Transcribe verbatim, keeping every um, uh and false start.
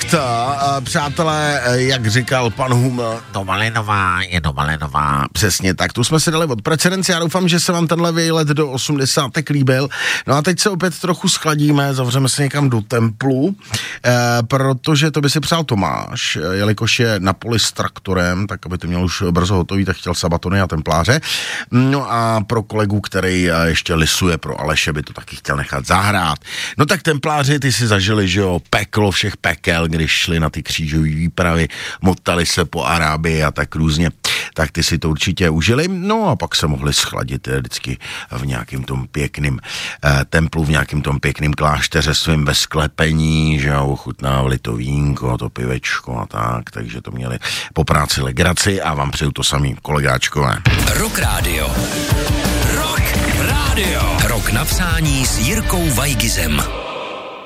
to, přátelé, jak říkal pan Huml, do Malinová je do Malinová. Přesně tak, tu jsme si dali od precedence. Já doufám, že se vám tenhle výlet do osmdesátek líbil. No a teď se opět trochu schladíme, zavřeme se někam do templu, eh, protože to by si přál Tomáš, jelikož je na poli s traktorem, tak aby to měl už brzo hotový, tak chtěl sabatony a templáře. No a pro kolegu, který ještě lisuje pro Aleše, by to taky chtěl nechat zahrát. No tak templáři, ty si zažili, že jo, peklo všech pekel, když šli na ty křížové výpravy, motali se po Arábii a tak různě, tak ty si to určitě užili, no a pak se mohli schladit vždycky v nějakým tom pěkným eh, templu, v nějakým tom pěkným klášteře svým ve sklepení, že jo, ochutnávali to vínko, to pivečko a tak, takže to měli po práci legraci a vám přeju to samý, kolegáčkové. Rock Radio. Rock Radio. Rock napsání s Jirkou Vajgizem.